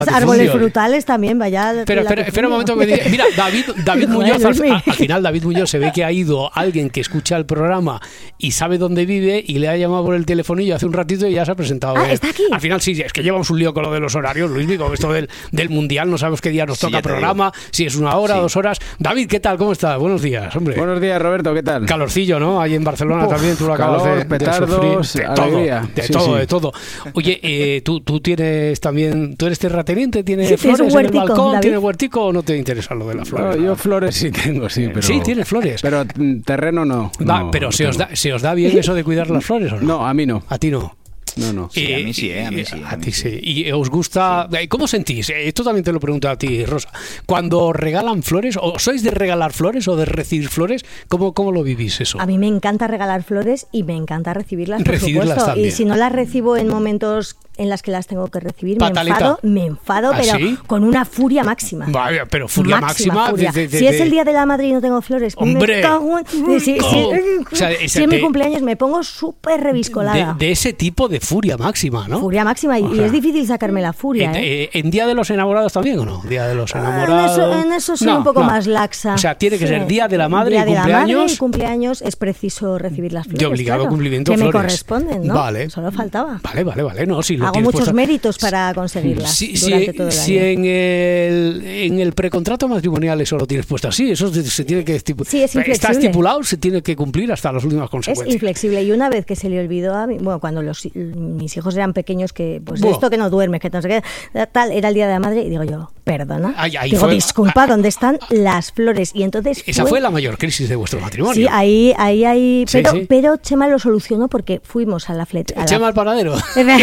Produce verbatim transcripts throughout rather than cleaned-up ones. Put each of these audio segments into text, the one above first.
Árboles frutales también, vaya. Pero espera, espera un momento que me diga. Mira, David, David Muñoz, al, al final David Muñoz se ve que ha ido alguien que escucha el programa y sabe dónde vive y le ha llamado por el telefonillo hace un ratito y ya se ha presentado. Ah, ¿está aquí? Al final sí, es que llevamos un lío con lo de los horarios, Luis, con esto del, del Mundial, no sabemos qué día nos toca sí, programa, si es una hora, sí. dos horas. David, ¿qué tal? ¿Cómo estás? Buenos días, hombre. Buenos días, Roberto, ¿qué tal? Calorcillo, ¿no? Ahí en Barcelona Uf, también tú lo acabas calor, de, petardos, de sufrir. De alegría. todo, de sí, todo, sí. de todo. Oye, eh, tú, tú tienes también, tú eres terrateniente, tienes sí, flores un huertico, en el balcón, David. ¿tienes huertico o no te interesa lo de las flores? No, yo flores sí tengo, sí, pero... Sí, tienes flores. Pero terreno no. Va, no pero no ¿se os, da, ¿se os da bien eso de cuidar las flores o no? No, a mí no. ¿A ti no? No, no. Sí, a mí sí, eh, a mí sí. A, a ti sí. ¿Y os gusta? Sí. ¿Cómo sentís? Esto también te lo pregunto a ti, Rosa. Cuando regalan flores, ¿o sois de regalar flores o de recibir flores? ¿Cómo, cómo lo vivís eso? A mí me encanta regalar flores y me encanta recibirlas, por Recibirlas supuesto. También. Y si no las recibo en momentos en las que las tengo que recibir, Patalita. me enfado, me enfado, ¿Ah, pero sí? con una furia máxima. Vaya, pero furia máxima. máxima furia. De, de, si de... es el día de la madre y no tengo flores, ¡hombre! me cago en... si, si, oh. si, o sea, si es mi cumpleaños me pongo súper reviscolada. De, de ese tipo de furia máxima, ¿no? Furia máxima, y, o sea, y es difícil sacarme la furia. En, ¿eh? ¿En Día de los Enamorados también o no? Día de los Enamorados. En eso, en eso soy no, un poco no. más laxa. O sea, tiene que sí. ser Día de la Madre día y cumpleaños. De la madre y cumpleaños es preciso recibir las flores. De obligado claro, cumplimiento que flores. me corresponden, ¿no? Vale. Solo faltaba. Vale, vale, vale. No, si lo Hago muchos puesto... méritos para conseguirlas si, durante si, todo el si año. en el, en el precontrato matrimonial eso lo tienes puesto así, eso se, se tiene que estipular. Sí, es inflexible. Está estipulado, se tiene que cumplir hasta las últimas consecuencias. Es inflexible. Y una vez que se le olvidó a mí, bueno, cuando los, mis hijos eran pequeños, que pues bueno. esto que no duermes, que no sé qué, tal, era el Día de la Madre, y digo yo, perdona, ahí, ahí digo, fue, disculpa, ¿dónde están las flores? Y entonces esa fue, fue la mayor crisis de vuestro matrimonio. Sí, ahí, ahí, ahí, sí, pero, sí. pero Chema lo solucionó porque fuimos a la fleta. Chema el panadero.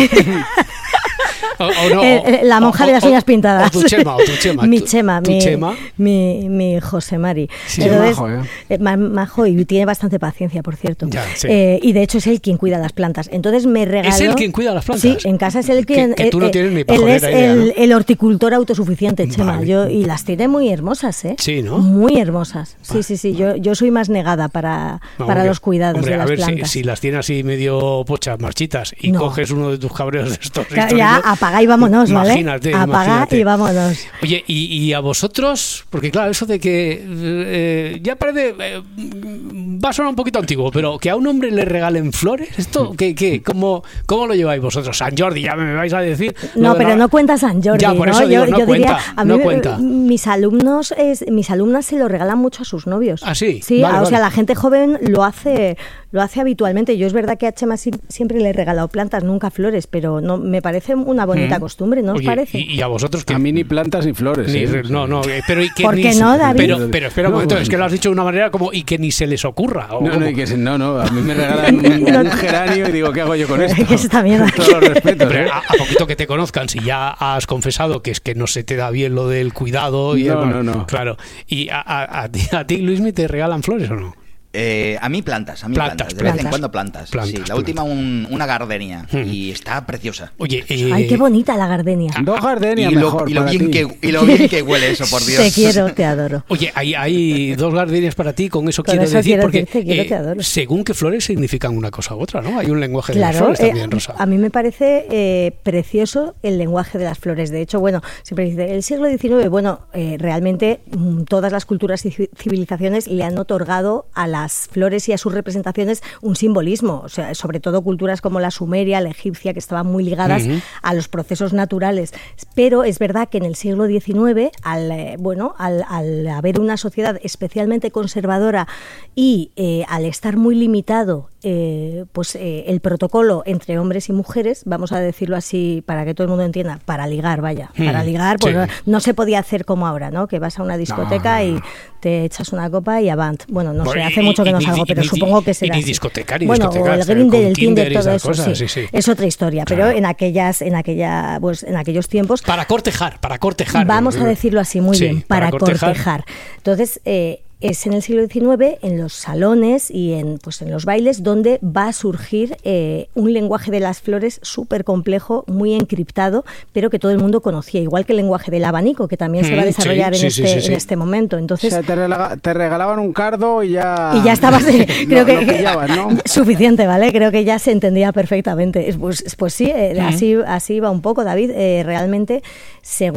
O, o no, eh, la monja o, de las uñas pintadas. O tu Chema, o tu Chema. Mi Chema, tu mi, Chema. Mi, mi José Mari. Sí, Entonces, majo, ¿eh? eh, majo y tiene bastante paciencia, por cierto. Ya, sí. eh, y de hecho es él quien cuida las plantas. Entonces me regaló... ¿Es él quien cuida las plantas? Sí, en casa es él quien... Que, que tú no eh, tienes ni él es idea, el, ¿no? el horticultor autosuficiente, Chema. Vale. Yo, y las tiene muy hermosas, ¿eh? Sí, ¿no? Muy hermosas. Sí, vale. sí, sí. Yo, yo soy más negada para, no, para hombre, los cuidados hombre, de las a ver, plantas. Si, si las tienes así medio pochas, marchitas, y no. coges uno de tus cabreos de estos... Ya, ya apaga y vámonos, ¿vale? Imagínate, apaga imagínate. y vámonos. Oye, y, y a vosotros, porque claro, eso de que eh, ya parece, eh, va a sonar un poquito antiguo, pero que a un hombre le regalen flores, ¿esto qué, qué? ¿Cómo, cómo lo lleváis vosotros? San Jordi, ya me vais a decir. No, pero la... no cuenta San Jordi, ya, por ¿no? eso digo, yo, no yo cuenta, diría, a mí no cuenta. mis alumnos, es, mis alumnas se lo regalan mucho a sus novios. ¿Ah, sí? Sí, vale, o vale. sea, la gente joven lo hace... Lo hace habitualmente. Yo es verdad que a Chema siempre le he regalado plantas, nunca flores, pero no me parece una bonita mm. costumbre, ¿no os Oye, parece? Y, y a vosotros que a mí ni plantas ni flores. Ni, ¿eh? No, no, pero y que ¿por ni qué se, no, David? Pero, pero espera un no, momento, bueno. es que lo has dicho de una manera como y que ni se les ocurra. ¿O no, cómo? no, y que, no, no, a mí me regalan un, un geranio y digo, ¿qué hago yo con esto? Que está bien. Con todos los respetos. Pero a, a poquito que te conozcan, si ya has confesado que es que no se te da bien lo del cuidado y no, el, no, no. Claro. ¿Y a, a, a ti, a ti, Luismi, te regalan flores o no? Eh, a mí plantas, a mí plantas, plantas, de plantas. vez en cuando plantas. plantas sí, la plantas. última un, una gardenia hmm. y está preciosa. Oye, eh, ay, qué bonita la gardenia. Dos gardenias y lo, mejor y lo para bien ti. que y lo bien que huele eso, por Dios. Te quiero, te adoro. Oye, hay, hay dos gardenias para ti, con eso con quiero eso decir, quiero porque decir, te quiero, eh, te adoro. según qué flores significan una cosa u otra, ¿no? Hay un lenguaje claro, de las flores eh, también, Rosa. A mí me parece eh, precioso el lenguaje de las flores. De hecho, bueno, siempre dice, el siglo diecinueve, bueno, eh, realmente mm, todas las culturas y civilizaciones le han otorgado a las flores y a sus representaciones un simbolismo, o sea, sobre todo culturas como la sumeria, la egipcia, que estaban muy ligadas uh-huh. a los procesos naturales. Pero es verdad que en el siglo diecinueve, al, eh, bueno, al, al haber una sociedad especialmente conservadora y eh, al estar muy limitado eh, pues eh, el protocolo entre hombres y mujeres, vamos a decirlo así para que todo el mundo entienda, para ligar, vaya, hmm. para ligar, pues sí. no, no se podía hacer como ahora, ¿no? Que vas a una discoteca no, no, no. y te echas una copa y avant. Bueno, no bueno, sé, hace y, mucho que no salgo, pero supongo que será y ni así. discoteca, ni bueno, discoteca, o el Grindr, el Tinder, todo eso, cosas, sí, sí, sí. es otra historia, claro. pero en aquellas, en aquella, pues en aquellos tiempos. Para cortejar, para cortejar. Vamos a decirlo así, muy sí, bien, para, para cortejar. cortejar. Entonces, eh, es en el siglo diecinueve, en los salones y en, pues, en los bailes, donde va a surgir eh, un lenguaje de las flores súper complejo, muy encriptado, pero que todo el mundo conocía, igual que el lenguaje del abanico, que también se va a desarrollar sí, en, sí, este, sí, sí, sí. en este momento. Entonces, O sea, te, regala- te regalaban un cardo y ya... y ya estabas, eh, creo lo- que, lo pillabas, ¿no? suficiente, ¿vale? Creo que ya se entendía perfectamente. Es, Pues, pues sí, eh, así, así va un poco, David. Eh, realmente, según